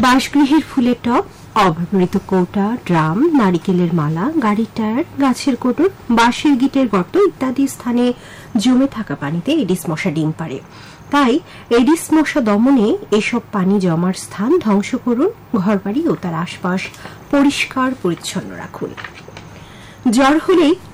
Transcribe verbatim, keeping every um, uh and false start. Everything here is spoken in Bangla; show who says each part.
Speaker 1: বাসগৃহের ফুলের টব, অব্যবহৃত কৌটা, ড্রাম, নারিকেলের মালা, গাড়ির টায়ার, গাছের কোটর, বাঁশের গিটের গর্ত ইত্যাদি স্থানে জমে থাকা পানিতে এডিস মশা ডিম পাড়ে। তাই এডিস মশা দমনে এসব পানি জমার স্থান ধ্বংস করুন, ঘরবাড়ি ও তার আশপাশ পরিষ্কার পরিচ্ছন্ন রাখুন। জ্বর হলেই